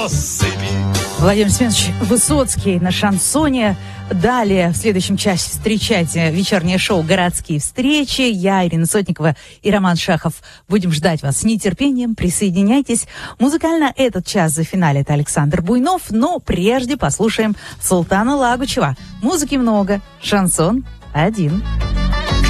россыпи. Владимир Семенович Высоцкий на шансоне. Далее в следующем часе встречайте вечернее шоу «Городские встречи». Я, Ирина Сотникова и Роман Шахов будем ждать вас с нетерпением. Присоединяйтесь. Музыкально этот час зафиналит Александр Буйнов, но прежде послушаем Султана Лагучева. Музыки много, шансон один.